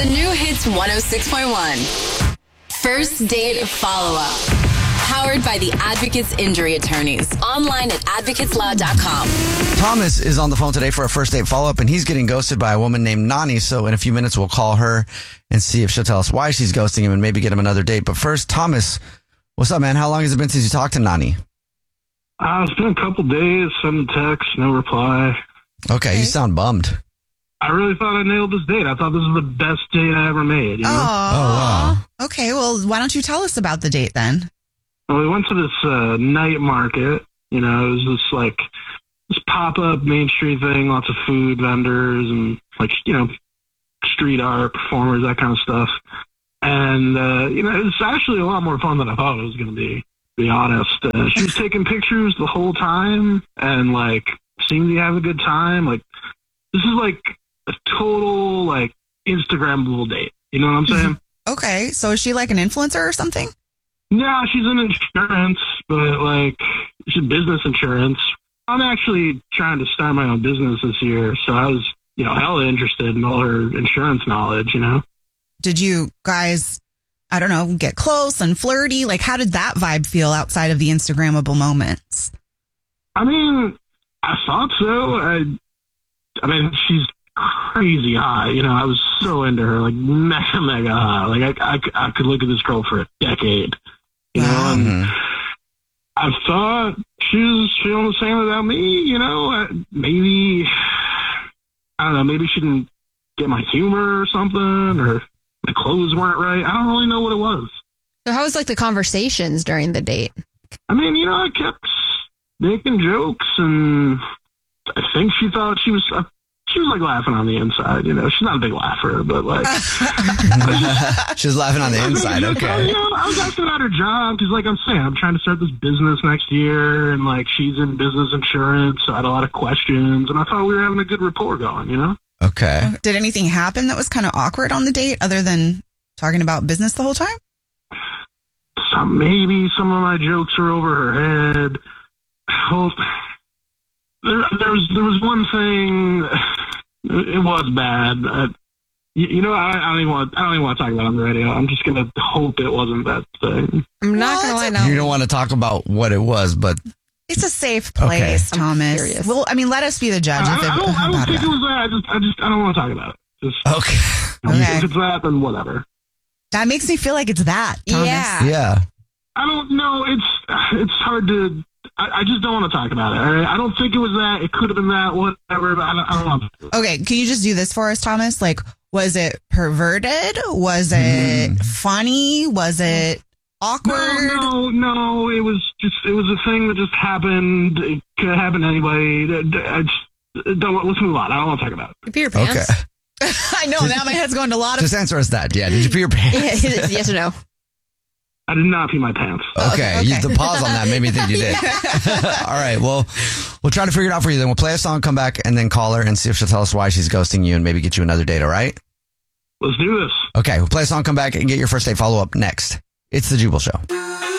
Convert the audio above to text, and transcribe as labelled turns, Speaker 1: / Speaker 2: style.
Speaker 1: new hits 106.1. First date follow-up. Powered by the Advocates Injury Attorneys. Online at advocateslaw.com.
Speaker 2: Thomas is on the phone today for a first date follow-up, and he's getting ghosted by a woman named Nani. So in a few minutes, we'll call her and see if she'll tell us why she's ghosting him and maybe get him another date. But first, Thomas, what's up, man? How long has it been since you talked to Nani?
Speaker 3: It's been a couple days, sent a text, no reply.
Speaker 2: Okay, you sound bummed.
Speaker 3: I really thought I nailed this date. I thought this was the best date I ever made. You know?
Speaker 2: Oh, wow.
Speaker 4: Okay, well, why don't you tell us about the date then?
Speaker 3: Well, we went to this night market. You know, it was this pop-up Main Street thing, lots of food vendors and, street art performers, that kind of stuff. And, it was actually a lot more fun than I thought it was going to be honest. She was taking pictures the whole time and, seemed to have a good time. This is, a total, Instagrammable date. You know what I'm saying?
Speaker 4: Okay, so is she like an influencer or something?
Speaker 3: No, she's in insurance, but, she's business insurance. I'm actually trying to start my own business this year, so I was, hella interested in all her insurance knowledge,
Speaker 4: Did you guys, I don't know, get close and flirty? How did that vibe feel outside of the Instagrammable moments?
Speaker 3: I mean, I thought so. I mean, she's crazy hot. I was so into her, mega, mega hot. I could look at this girl for a decade,
Speaker 4: Wow.
Speaker 3: and I thought she was feeling the same about me, maybe, I don't know, maybe she didn't get my humor or something, or my clothes weren't right. I don't really know what it was.
Speaker 5: So how was the conversations during the date?
Speaker 3: I mean, I kept making jokes, and I think she thought she was laughing on the inside. She's not a big laugher, but
Speaker 2: She was laughing on the inside. Okay.
Speaker 3: I was asking about her job because, I'm saying, I'm trying to start this business next year, and she's in business insurance, so I had a lot of questions, and I thought we were having a good rapport going.
Speaker 2: Okay.
Speaker 4: Did anything happen that was kind of awkward on the date other than talking about business the whole time?
Speaker 3: Maybe some of my jokes were over her head. Well, there was one thing. It was bad. I don't even want to talk about it on the radio. I'm just gonna hope it wasn't that thing.
Speaker 5: I'm not going to lie now.
Speaker 2: You don't want to talk about what it was, but
Speaker 4: It's a safe place,
Speaker 2: Okay.
Speaker 4: Thomas.
Speaker 5: curious.
Speaker 4: Well, I mean, let us be the judge.
Speaker 3: I don't think it was that. I don't want to talk about it.
Speaker 2: okay.
Speaker 3: If it's that, then whatever.
Speaker 4: That makes me feel like it's that, Thomas.
Speaker 5: Yeah.
Speaker 2: Yeah.
Speaker 3: I don't know. It's hard to. I just don't want to talk about it. All right? I don't think it was that. It could have been that. Whatever. But I don't want to.
Speaker 4: Okay, can you just do this for us, Thomas? Was it perverted? Was it funny? Was it awkward?
Speaker 3: No. It was a thing that just happened. It could have happened to anybody. Let's move on. I don't want to talk about it.
Speaker 5: You pee your pants?
Speaker 2: Okay.
Speaker 4: I know, now my head's going to a lot of...
Speaker 2: Just answer us that. Yeah. Did you pee your pants?
Speaker 5: Yes or no?
Speaker 3: I did not pee my pants.
Speaker 2: Okay. The pause on that made me think you did. All right. Well, we'll try to figure it out for you. Then we'll play a song, come back, and then call her and see if she'll tell us why she's ghosting you and maybe get you another date. All right?
Speaker 3: Let's do this.
Speaker 2: Okay. We'll play a song, come back, and get your first date follow-up next. It's The Jubal Show.